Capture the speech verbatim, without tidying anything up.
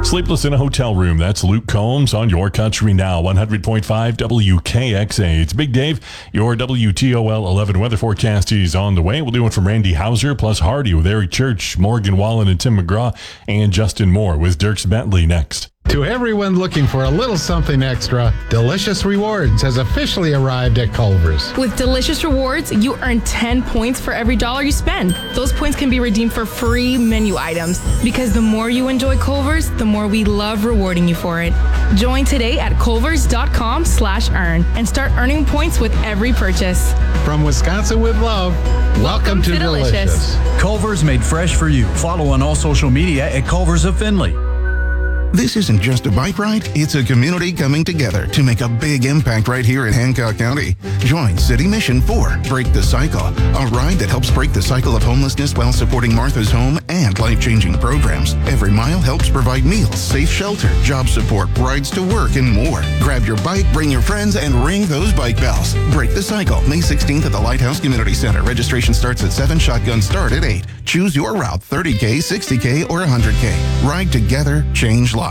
Sleepless in a hotel room. That's Luke Combs on Your Country Now, one hundred point five W K X A. It's Big Dave. Your W T O L eleven weather forecast is on the way. We'll do one from Randy Hauser plus Hardy with Eric Church, Morgan Wallen and Tim McGraw, and Justin Moore with Dirks Bentley next. To everyone looking for a little something extra, Delicious Rewards has officially arrived at Culver's. With Delicious Rewards, you earn ten points for every dollar you spend. Those points can be redeemed for free menu items. Because the more you enjoy Culver's, the more we love rewarding you for it. Join today at culvers.com slash earn and start earning points with every purchase. From Wisconsin with love, welcome, welcome to, to Delicious. Delicious. Culver's made fresh for you. Follow on all social media at Culver's of Findlay. This isn't just a bike ride, it's a community coming together to make a big impact right here in Hancock County. Join City Mission for Break the Cycle, a ride that helps break the cycle of homelessness while supporting Martha's Home and life-changing programs. Every mile helps provide meals, safe shelter, job support, rides to work, and more. Grab your bike, bring your friends, and ring those bike bells. Break the Cycle, May sixteenth at the Lighthouse Community Center. Registration starts at seven, shotgun start at eight. Choose your route, thirty K, sixty K, or one hundred K. Ride together, change lives.